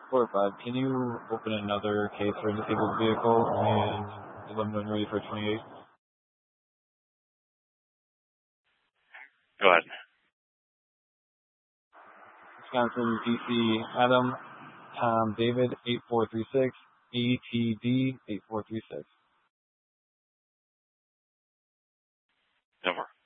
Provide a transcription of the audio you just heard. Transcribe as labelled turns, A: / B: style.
A: 4-5. Can you open another case for a disabled vehicle and let me know when you're ready for 28?
B: Go ahead.
A: Wisconsin, DC, Adam, Tom, David, 8436, ATD, 8436.
B: No more.